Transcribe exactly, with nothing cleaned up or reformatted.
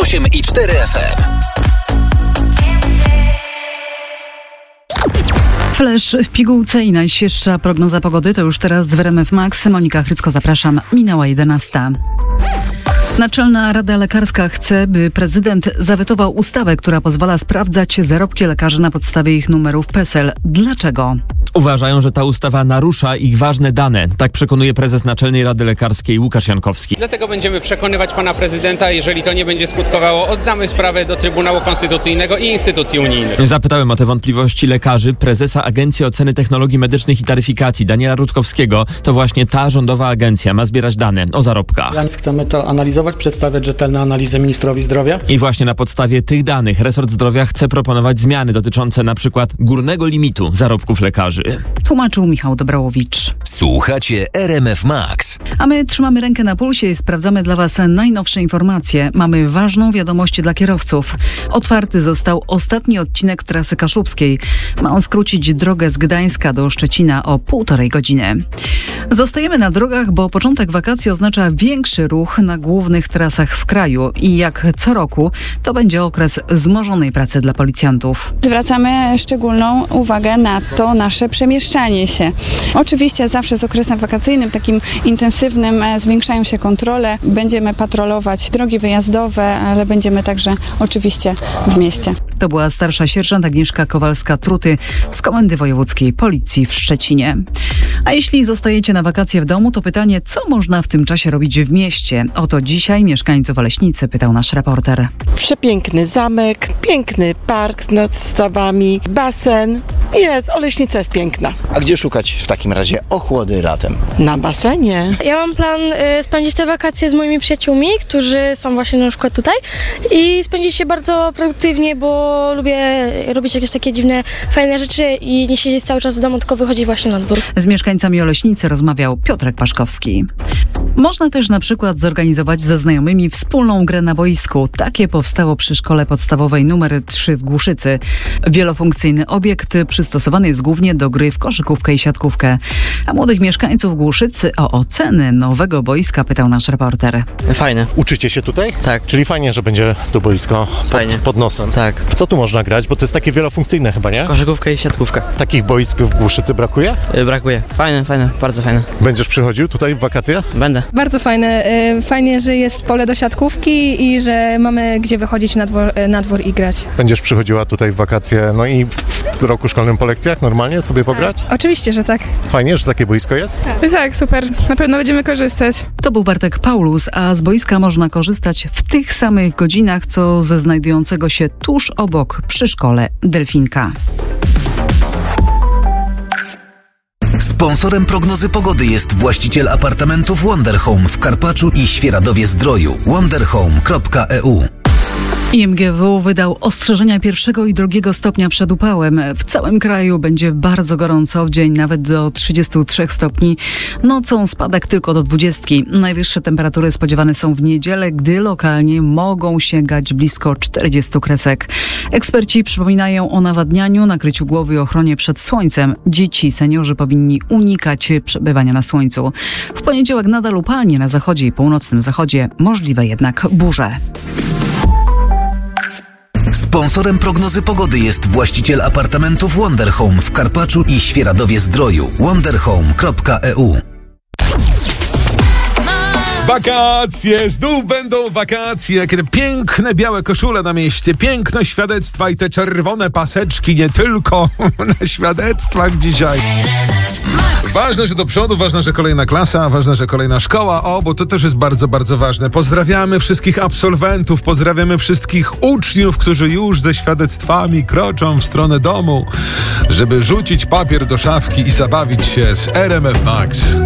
osiem i cztery F M. Flash w pigułce i najświeższa prognoza pogody to już teraz w R M F Max. Monika Chrycko, zapraszam. Minęła jedenasta. Naczelna Rada Lekarska chce, by prezydent zawetował ustawę, która pozwala sprawdzać zarobki lekarzy na podstawie ich numerów PESEL. Dlaczego? Uważają, że ta ustawa narusza ich ważne dane. Tak przekonuje prezes Naczelnej Rady Lekarskiej Łukasz Jankowski. Dlatego będziemy przekonywać pana prezydenta. Jeżeli to nie będzie skutkowało, oddamy sprawę do Trybunału Konstytucyjnego i instytucji unijnych. Zapytałem o te wątpliwości lekarzy prezesa Agencji Oceny Technologii Medycznych i Taryfikacji Daniela Rutkowskiego. To właśnie ta rządowa agencja ma zbierać dane o zarobkach. Chcemy to analizować, przedstawiać rzetelne analizy ministrowi zdrowia. I właśnie na podstawie tych danych resort zdrowia chce proponować zmiany dotyczące na przykład górnego limitu zarobków lekarzy. Tłumaczył Michał Dobrałowicz. Słuchacie R M F Max. A my trzymamy rękę na pulsie i sprawdzamy dla Was najnowsze informacje. Mamy ważną wiadomość dla kierowców. Otwarty został ostatni odcinek trasy kaszubskiej. Ma on skrócić drogę z Gdańska do Szczecina o półtorej godziny. Zostajemy na drogach, bo początek wakacji oznacza większy ruch na głównych trasach w kraju. I jak co roku, to będzie okres wzmożonej pracy dla policjantów. Zwracamy szczególną uwagę na to nasze przemieszczanie się. Oczywiście zawsze z okresem wakacyjnym, takim intensywnym, zwiększają się kontrole. Będziemy patrolować drogi wyjazdowe, ale będziemy także oczywiście w mieście. To była starsza sierżant Agnieszka Kowalska-Truty z Komendy Wojewódzkiej Policji w Szczecinie. A jeśli zostajecie na wakacje w domu, to pytanie, co można w tym czasie robić w mieście? O to dzisiaj mieszkańców Oleśnicy pytał nasz reporter. Przepiękny zamek, piękny park nad stawami, basen. Jest, Oleśnica jest piękna. A gdzie szukać w takim razie ochłody latem? Na basenie. Ja mam plan y, spędzić te wakacje z moimi przyjaciółmi, którzy są właśnie na przykład tutaj i spędzić się bardzo produktywnie, bo lubię robić jakieś takie dziwne, fajne rzeczy i nie siedzieć cały czas w domu, tylko wychodzić właśnie na dwór. Z mieszkańcami Oleśnicy rozmawiał Piotrek Paszkowski. Można też na przykład zorganizować ze znajomymi wspólną grę na boisku. Takie powstało przy szkole podstawowej numer trzy w Głuszycy. Wielofunkcyjny obiekt przystosowany jest głównie do gry w koszykówkę i siatkówkę. A młodych mieszkańców Głuszycy o oceny nowego boiska pytał nasz reporter. Fajne. Uczycie się tutaj? Tak. Czyli fajnie, że będzie to boisko pod, pod nosem. Tak. W co tu można grać? Bo to jest takie wielofunkcyjne chyba, nie? Koszykówkę i siatkówkę. Takich boisk w Głuszycy brakuje? Yy, brakuje. Fajne, fajne, bardzo fajne. Będziesz przychodził tutaj w wakacje? Będę. Bardzo fajne. Fajnie, że jest pole do siatkówki i że mamy gdzie wychodzić na dwór, na dwór i grać. Będziesz przychodziła tutaj w wakacje, no i w roku szkolnym po lekcjach normalnie sobie pograć? Tak. Oczywiście, że tak. Fajnie, że takie boisko jest? Tak. tak, super. Na pewno będziemy korzystać. To był Bartek Paulus, a z boiska można korzystać w tych samych godzinach, co ze znajdującego się tuż obok przy szkole Delfinka. Sponsorem prognozy pogody jest właściciel apartamentów Wonder Home w Karpaczu i Świeradowie-Zdroju. wonderhome kropka e u. I M G W wydał ostrzeżenia pierwszego i drugiego stopnia przed upałem. W całym kraju będzie bardzo gorąco, w dzień nawet do trzydziestu trzech stopni. Nocą spadek tylko do dwudziestki. Najwyższe temperatury spodziewane są w niedzielę, gdy lokalnie mogą sięgać blisko czterdziestu kresek. Eksperci przypominają o nawadnianiu, nakryciu głowy i ochronie przed słońcem. Dzieci, seniorzy powinni unikać przebywania na słońcu. W poniedziałek nadal upalnie na zachodzie i północnym zachodzie, możliwe jednak burze. Sponsorem prognozy pogody jest właściciel apartamentów Wonder Home w Karpaczu i Świeradowie-Zdroju. wonderhome kropka e u. Wakacje, znów będą wakacje, kiedy piękne białe koszule na mieście, piękne świadectwa i te czerwone paseczki, nie tylko na świadectwach dzisiaj. Ważne, że do przodu, ważne, że kolejna klasa, ważne, że kolejna szkoła, o, bo to też jest bardzo, bardzo ważne. Pozdrawiamy wszystkich absolwentów, pozdrawiamy wszystkich uczniów, którzy już ze świadectwami kroczą w stronę domu, żeby rzucić papier do szafki i zabawić się z R M F Max.